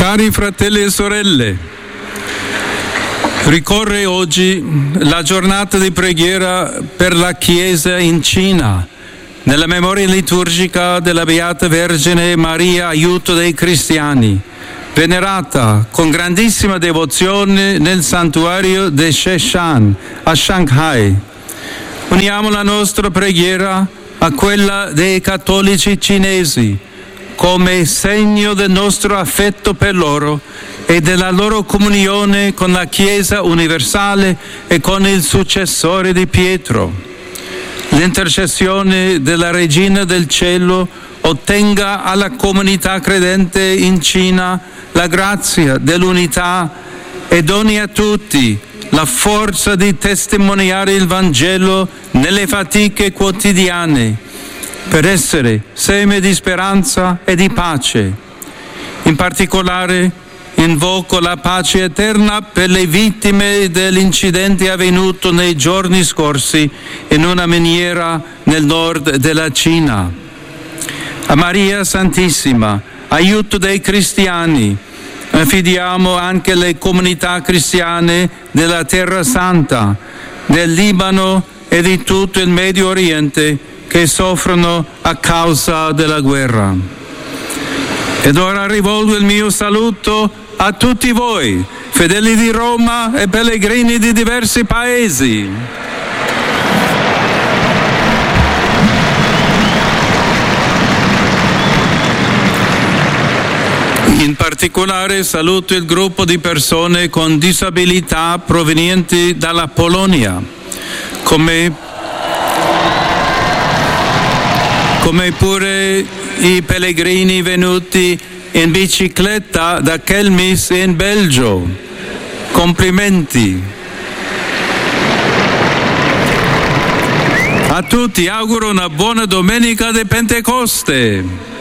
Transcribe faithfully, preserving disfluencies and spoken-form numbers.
Cari fratelli e sorelle, ricorre oggi la giornata di preghiera per la Chiesa in Cina, nella memoria liturgica della Beata Vergine Maria, aiuto dei cristiani, venerata con grandissima devozione nel santuario di Sheshan a Shanghai. Uniamo la nostra preghiera a quella dei cattolici cinesi come segno del nostro affetto per loro e della loro comunione con la Chiesa universale e con il successore di Pietro. L'intercessione della Regina del Cielo ottenga alla comunità credente in Cina la grazia dell'unità e doni a tutti la forza di testimoniare il Vangelo nelle fatiche quotidiane, per essere seme di speranza e di pace. In particolare invoco la pace eterna per le vittime dell'incidente avvenuto nei giorni scorsi in una miniera nel nord della Cina. A Maria Santissima, aiuto dei cristiani, affidiamo anche le comunità cristiane della Terra Santa, del Libano e di tutto il Medio Oriente che soffrono a causa della guerra. Ed ora rivolgo il mio saluto a tutti voi, fedeli di Roma e pellegrini di diversi paesi. In particolare saluto il gruppo di persone con disabilità provenienti dalla Polonia, come come pure i pellegrini venuti in bicicletta da Kelmis in Belgio. Complimenti. A tutti auguro una buona domenica di Pentecoste.